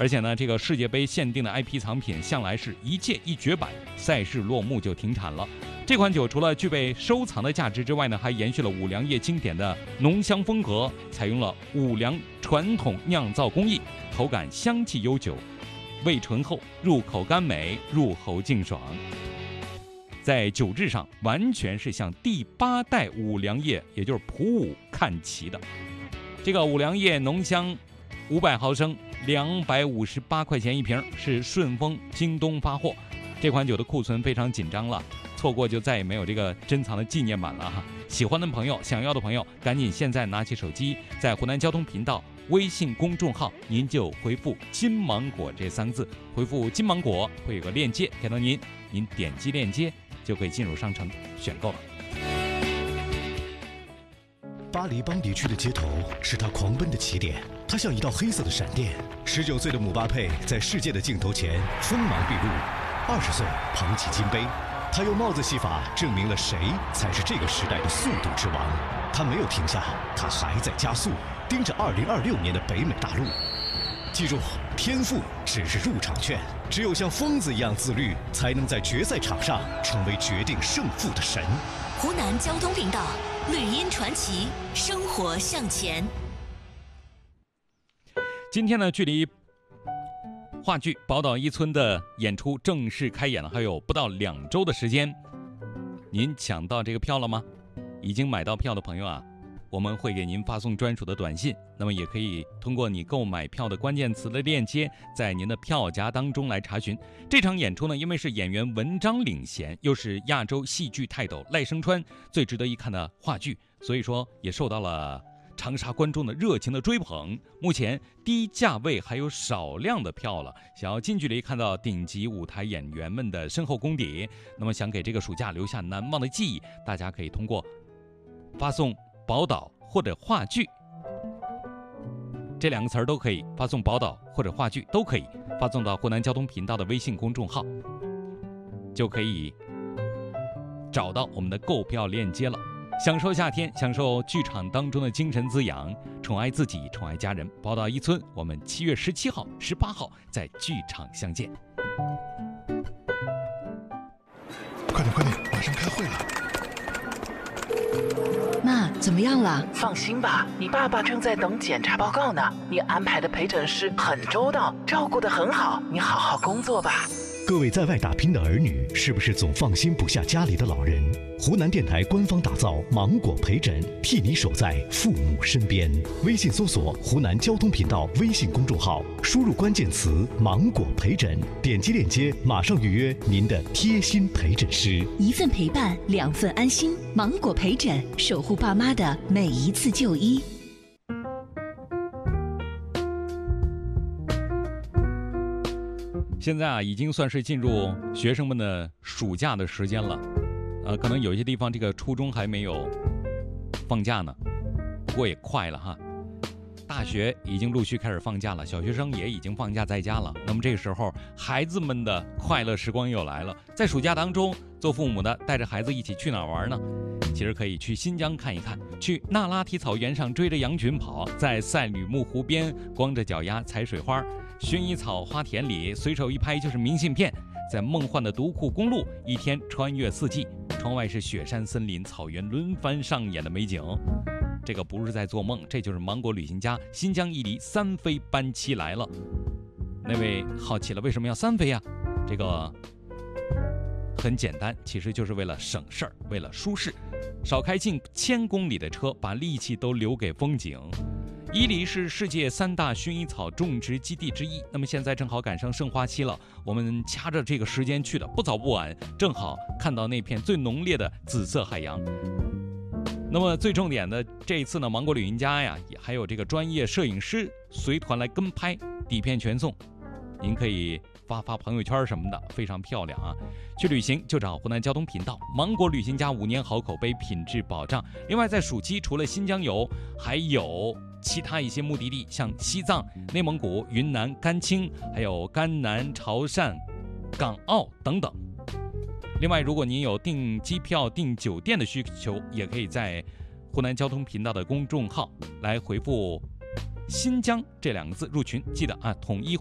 而且呢，这个世界杯限定的 IP 藏品向来是一届一绝版，赛事落幕就停产了。这款酒除了具备收藏的价值之外呢，还延续了五粮液经典的浓香风格，采用了五粮传统酿造工艺，口感香气悠久，味醇厚，入口甘美，入喉净爽。在酒质上完全是向第8代五粮液，也就是普五看齐的。这个五粮液浓香500毫升，258块钱一瓶，是顺丰、京东发货。这款酒的库存非常紧张了，错过就再也没有这个珍藏的纪念版了哈。喜欢的朋友，想要的朋友，赶紧现在拿起手机，在湖南交通频道微信公众号，您就回复金芒果这3个字，回复金芒果会有个链接给到您，您点击链接就可以进入商城选购了。 巴黎邦迪区的街头是他狂奔的起点，他像一道黑色的闪电。19岁的姆巴佩在世界的镜头前锋芒毕露，20岁捧起金杯，他用帽子戏法证明了谁才是这个时代的速度之王。他没有停下，他还在加速，盯着2026年的北美大陆。记住，天赋只是入场券，只有像疯子一样自律，才能在决赛场上成为决定胜负的神。 湖南交通频道，绿茵传奇，生活向前。 今天呢，距离话剧《宝岛一村》的演出正式开演了，还有不到2周的时间。您抢到这个票了吗？已经买到票的朋友啊，我们会给您发送专属的短信，那么也可以通过你购买票的关键词的链接，在您的票夹当中来查询。这场演出呢，因为是演员文章领衔，又是亚洲戏剧泰斗赖声川最值得一看的话剧，所以说也受到了长沙观众的热情的追捧。目前低价位还有少量的票了，想要近距离看到顶级舞台演员们的深厚功底，那么想给这个暑假留下难忘的记忆，大家可以通过发送宝岛或者话剧这2个词儿都可以，发送宝岛或者话剧都可以，发送到湖南交通频道的微信公众号，就可以找到我们的购票链接了。享受夏天，享受剧场当中的精神滋养，宠爱自己，宠爱家人。宝岛一村，我们7月17号、18号在剧场相见。 快点，马上开会了。 妈，怎么样了？ 放心吧，你爸爸正在等检查报告呢。你安排的陪诊师很周到，照顾得很好，你好好工作吧。 各位在外打拼的儿女，是不是总放心不下家里的老人？湖南电台官方打造芒果陪诊，替你守在父母身边。微信搜索湖南交通频道微信公众号，输入关键词芒果陪诊，点击链接马上预约您的贴心陪诊师。 1份陪伴，2份安心。芒果陪诊，守护爸妈的每一次就医。 现在啊，已经算是进入学生们的暑假的时间了，可能有些地方这个初中还没有放假呢，不过也快了哈。大学已经陆续开始放假了，小学生也已经放假在家了。那么这个时候，孩子们的快乐时光又来了。在暑假当中，做父母的带着孩子一起去哪儿玩呢？其实可以去新疆看一看，去那拉提草原上追着羊群跑，在赛吕木湖边光着脚丫采水花，薰衣草花田里随手一拍就是明信片，在梦幻的独库公路一天穿越4季，窗外是雪山、森林、草原轮番上演的美景。这个不是在做梦，这就是芒果旅行家新疆伊犁3飞班期来了。那位好奇了，为什么要3飞呀？这个很简单，其实就是为了省事儿，为了舒适，少开近1000公里的车，把力气都留给风景。伊犁是世界3大薰衣草种植基地之一，那么现在正好赶上盛花期了，我们掐着这个时间去的，不早不晚，正好看到那片最浓烈的紫色海洋。那么最重点的这一次呢，芒果旅行家呀，也还有这个专业摄影师随团来跟拍，底片全送，您可以发朋友圈什么的，非常漂亮啊！去旅行就找湖南交通频道，芒果旅行家5年好口碑，品质保障。另外在暑期除了新疆游，还有其他一些目的地，像西藏、内蒙古、云南、甘青，还有甘南、潮汕、港澳等等。另外，如果您有订机票、订酒店的需求，也可以在湖南交通频道的公众号来回复新疆这2个字入群，记得啊，统一